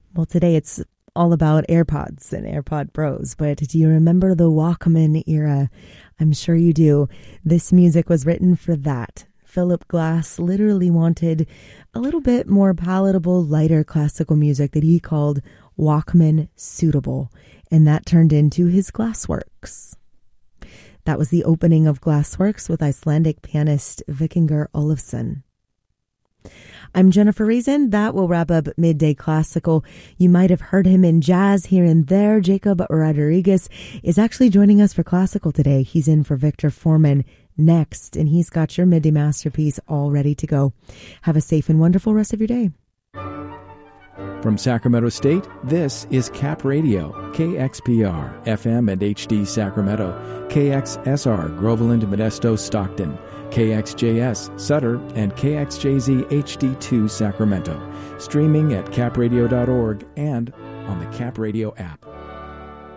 Well, today it's all about AirPods and AirPod Pros, but do you remember the Walkman era? I'm sure you do. This music was written for that. Philip Glass literally wanted a little bit more palatable, lighter classical music that he called Walkman suitable, and that turned into his Glassworks. That was the opening of Glassworks with Icelandic pianist Vikingur Olafsson. I'm Jennifer Reason. That will wrap up Midday Classical. You might have heard him in jazz here and there. Jacob Rodriguez is actually joining us for classical today. He's in for Victor Foreman next, and he's got your Midday Masterpiece all ready to go. Have a safe and wonderful rest of your day. From Sacramento State, this is Cap Radio, KXPR, FM and HD Sacramento, KXSR, Groveland, Modesto, Stockton, KXJS, Sutter, and KXJZ HD2 Sacramento. Streaming at capradio.org and on the Cap Radio app.